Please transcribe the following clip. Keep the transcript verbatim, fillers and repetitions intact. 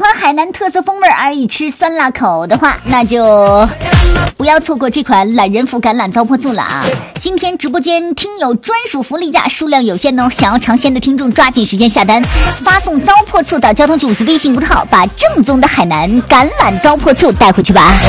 欢海南特色风味而爱吃酸辣口的话，那就不要错过这款懒人福橄榄糟粕醋了啊！今天直播间听友专属福利价，数量有限哦，想要尝鲜的听众抓紧时间下单，发送糟粕醋到交通主司微信公号，把正宗的海南橄榄糟粕醋带回去吧。